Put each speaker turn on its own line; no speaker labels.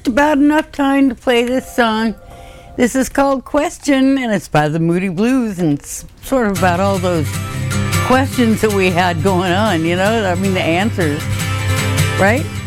just about enough time to play this song. This is called Question, and it's by the Moody Blues, and it's sort of about all those questions that we had going on, you know? I mean, the answers, right?